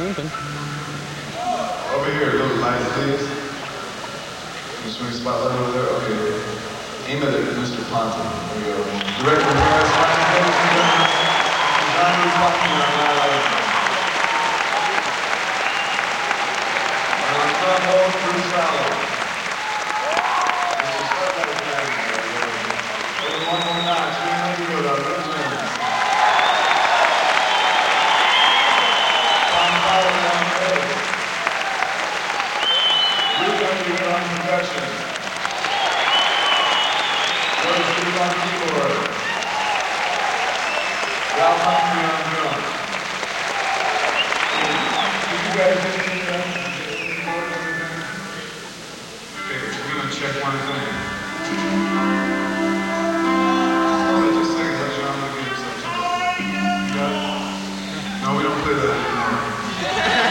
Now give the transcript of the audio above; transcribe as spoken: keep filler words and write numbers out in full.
something. Over here, little lights, please. You swing spotlight over there? Okay. Aim it at Mister Ponte. There we go. Director Harris, Ryan Coates, designer talking about that. And trombone, Bruce Allen. One more notch. We know you go down. Good man. Tom Fowler on bass. Luke Underwood on percussion. Joe Steve on keyboard. Ralph Humphrey on drums. Did you guys get any uh, keyboards or anything? Okay, we're going to check one thing. No, we don't play that anymore.